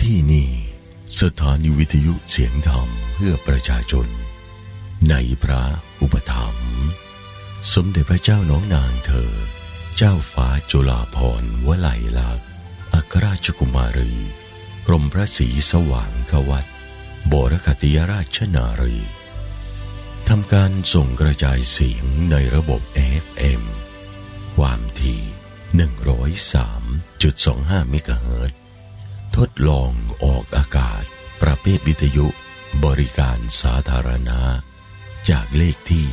ที่นี่สถานีวิทยุเสียงธรรมเพื่อประชาชนในพระอุปถัมภ์สมเด็จพระเจ้าน้องนางเธอเจ้าฟ้าจุฬาภรณ์วลัยลักษณ์อัครราชกุมารีกรมพระศรีสว่างควัตรบรคติยราชนารีทำการส่งกระจายเสียงในระบบ FM ความถี่ 103.25 เมกะเฮิรตซ์ทดลองออกอากาศประเภทวิทยุบริการสาธารณะจากเลขที่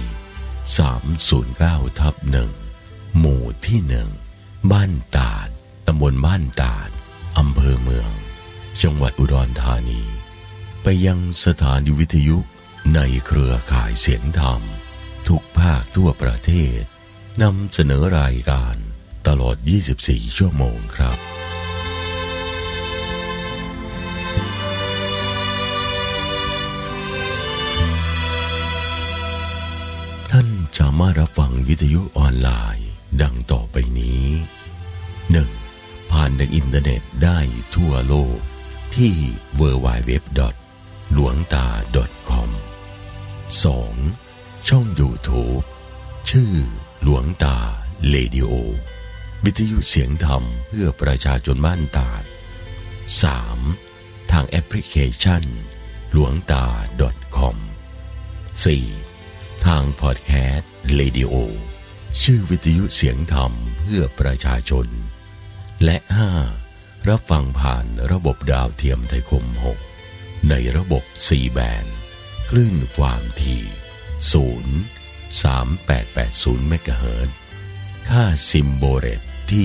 309/1 หมู่ที่ 1 บ้านตาดตำบลบ้านตาดอำเภอเมืองจังหวัดอุดรธานีไปยังสถานีวิทยุในเครือข่ายเสียงธรรมทุกภาคทั่วประเทศนำเสนอรายการตลอด 24 ชั่วโมงครับท่านสามารถรับฟังวิทยุออนไลน์ดังต่อไปนี้ 1. ผ่านทางอินเทอร์เน็ตได้ทั่วโลกที่ www.hluangta.com 2. ช่อง YouTube ชื่อหลวงตาเรดิโอวิทยุเสียงธรรมเพื่อประชาชนบ้านตาด 3. ทางแอปพลิเคชันหลวงตา .com 4. ทางพอดแคสต์เรดิโอชื่อวิทยุเสียงธรรมเพื่อประชาชนและ 5. รับฟังผ่านระบบดาวเทียมไทยคม 6ในระบบ 4 แบนด์คลื่นความถี่ 03880 เมกะเฮิรตซ์ค่าซิมโบเรตที่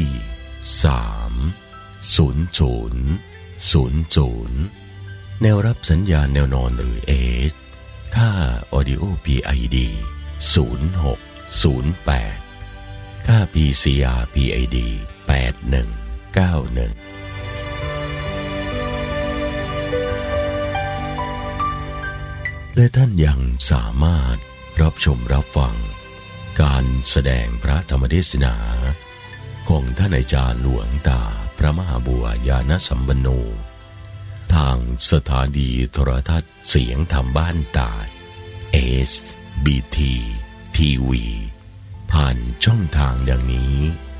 30000 แนวรับสัญญาณแนวนอนหรือ H ค่า Audio PID 0608 ค่า PCR PID 8191และท่านยังสามารถรับชมรับฟังการแสดงพระธรรมเทศนาของท่านอาจารย์หลวงตาพระมหาบัวยานสัมปันโนทางสถานีโทรทัศน์เสียงธรรมบ้านตาด SBT TV ผ่านช่องทางดังนี้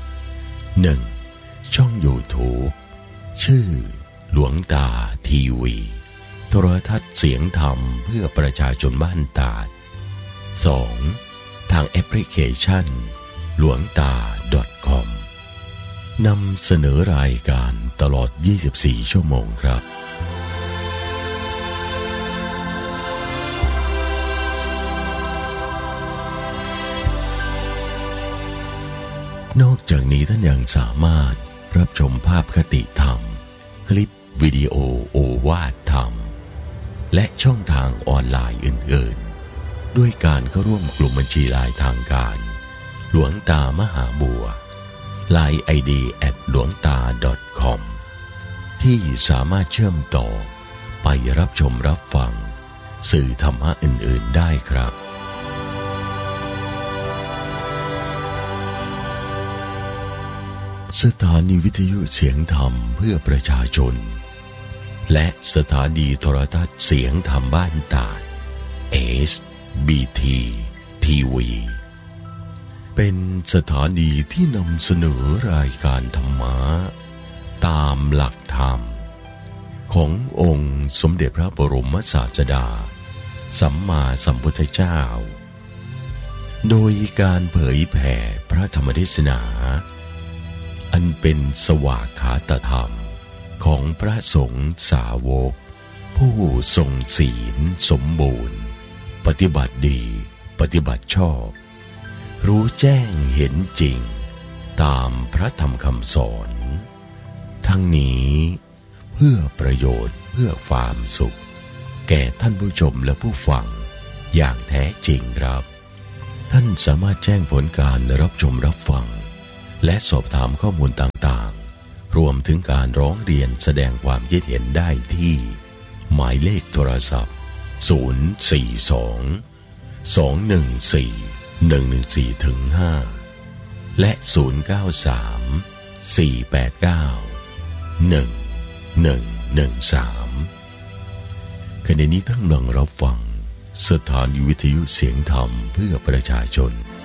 1. ช่อง YouTube ชื่อหลวงตาทีวีโทรทัศน์เสียงธรรมเพื่อประชาชนบ้านตาด 2. ทางแอปพลิเคชันหลวงตา .com นำเสนอรายการตลอด 24 ชั่วโมงครับนอกจากนี้ท่านยังสามารถรับชมภาพคติธรรมคลิปวิดีโอโอวาทธรรมและช่องทางออนไลน์อื่นๆด้วยการเข้าร่วมกลุ่มบัญชีไลน์ทางการหลวงตามหาบัว LINE ID @hluangta.com ที่สามารถเชื่อมต่อไปรับชมรับฟังสื่อธรรมะอื่นๆได้ครับสถานีวิทยุเสียงธรรมเพื่อประชาชนและสถานีโทรทัศน์เสียงธรรมบ้านตาด SBT TV เป็นสถานีที่นำเสนอรายการธรรมะตามหลักธรรมขององค์สมเด็จพระบรมศาสดาสัมมาสัมพุทธเจ้าโดยการเผยแผ่พระธรรมเทศนาอันเป็นสวากขาตธรรมของพระสงฆ์สาวกผู้ทรงศีลสมบูรณ์ปฏิบัติดีปฏิบัติชอบรู้แจ้งเห็นจริงตามพระธรรมคำสอนทั้งนี้เพื่อประโยชน์เพื่อความสุขแก่ท่านผู้ชมและผู้ฟังอย่างแท้จริงครับท่านสามารถแจ้งผลการรับชมรับฟังและสอบถามข้อมูลต่างๆรวมถึงการร้องเรียนแสดงความคิดเห็นได้ที่หมายเลขโทรศัพท์ 042-214-114-5 และ 093-489-111 ขณะนี้ท่านกำลังรับฟังสถานีวิทยุเสียงธรรมเพื่อประชาชน